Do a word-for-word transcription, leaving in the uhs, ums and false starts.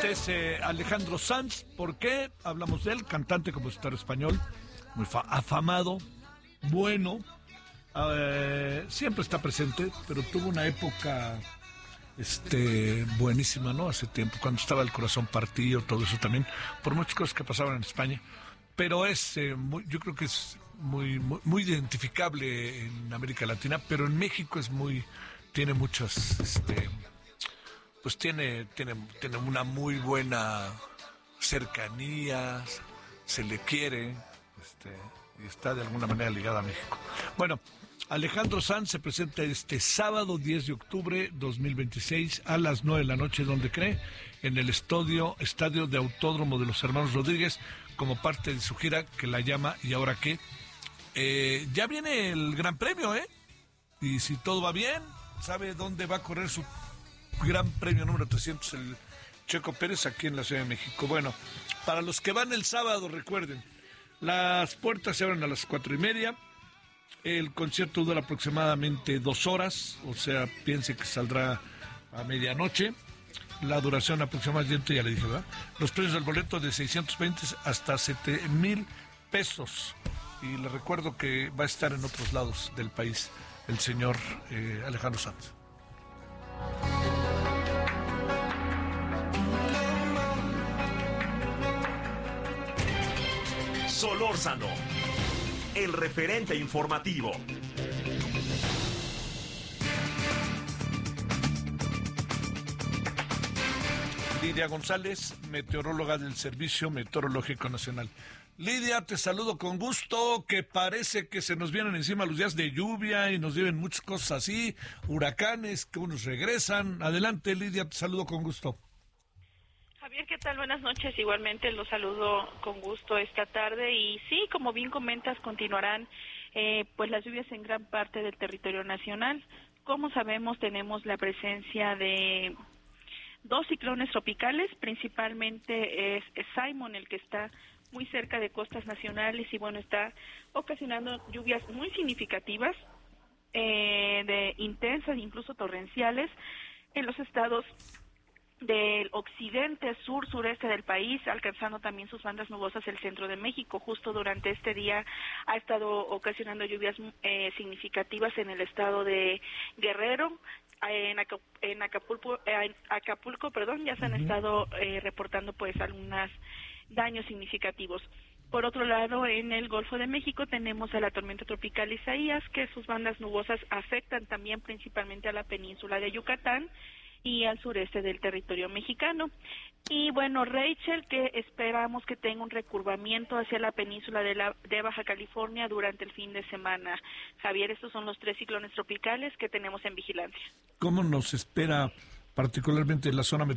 Este es eh, Alejandro Sanz. ¿Por qué hablamos de él? Cantante, compositor español, muy fa- afamado, bueno, eh, siempre está presente, pero tuvo una época este buenísima, ¿no? Hace tiempo, cuando estaba el corazón partido, todo eso también, por muchas cosas que pasaban en España. Pero es, eh, muy, yo creo que es muy, muy, muy identificable en América Latina, pero en México es muy, tiene muchas, este, pues tiene, tiene, tiene una muy buena cercanía, se le quiere, este, y está de alguna manera ligada a México. Bueno, Alejandro Sanz se presenta este sábado diez de octubre dos mil veintiséis a las nueve de la noche, donde cree, en el estadio, estadio de Autódromo de los Hermanos Rodríguez, como parte de su gira que la llama ¿Y ahora qué? Eh, ya viene el Gran Premio, ¿eh? Y si todo va bien, sabe dónde va a correr su Gran Premio número trescientos, el Checo Pérez, aquí en la Ciudad de México. Bueno, para los que van el sábado, recuerden, las puertas se abren a las cuatro y media. El concierto dura aproximadamente dos horas, o sea, piense que saldrá a medianoche. La duración aproximadamente, ya le dije, ¿verdad? Los precios del boleto de seiscientos veinte hasta siete mil pesos. Y le recuerdo que va a estar en otros lados del país el señor eh, Alejandro Sanz. Solórzano, el referente informativo. Lidia González, meteoróloga del Servicio Meteorológico Nacional. Lidia, te saludo con gusto, que parece que se nos vienen encima los días de lluvia y nos lleven muchas cosas así, huracanes, que unos regresan. Adelante, Lidia, te saludo con gusto. Javier, ¿qué tal? Buenas noches. Igualmente los saludo con gusto esta tarde y sí, como bien comentas, continuarán eh, pues las lluvias en gran parte del territorio nacional. Como sabemos, tenemos la presencia de dos ciclones tropicales, principalmente es, es Simon el que está muy cerca de costas nacionales y bueno, está ocasionando lluvias muy significativas, eh, de intensas, incluso torrenciales, en los estados del occidente, sur, sureste del país, alcanzando también sus bandas nubosas el centro de México. Justo durante este día ha estado ocasionando lluvias eh, significativas en el estado de Guerrero, en, Aca- en Acapulco, en Acapulco, perdón, ya se han uh-huh. estado eh, reportando pues algunos daños significativos. Por otro lado, en el Golfo de México tenemos a la tormenta tropical Isaías, que sus bandas nubosas afectan también principalmente a la península de Yucatán y al sureste del territorio mexicano. Y bueno, Rachel, que esperamos que tenga un recurvamiento hacia la península de, la, de Baja California durante el fin de semana. Javier, estos son los tres ciclones tropicales que tenemos en vigilancia. ¿Cómo nos espera particularmente en la zona